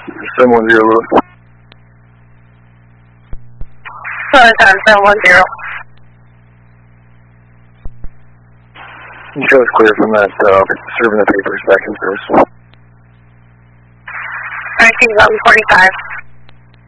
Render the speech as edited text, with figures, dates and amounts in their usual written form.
710 Lewis. 710. You show us clear from that, serving the papers back in service. 191145.